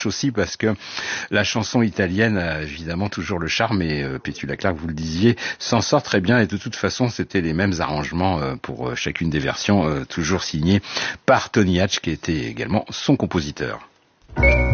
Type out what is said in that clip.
aussi parce que la chanson italienne a évidemment toujours le charme et Petula Clark, vous le disiez, s'en sort très bien et de toute façon c'était les mêmes arrangements pour chacune des versions, toujours signés par Tony Hatch qui était également son compositeur.